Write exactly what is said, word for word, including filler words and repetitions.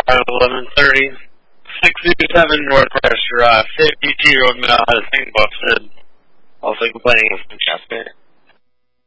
eleven thirty, six two seven Northwest Drive, fifty-two Road Mill, St. Bluff said.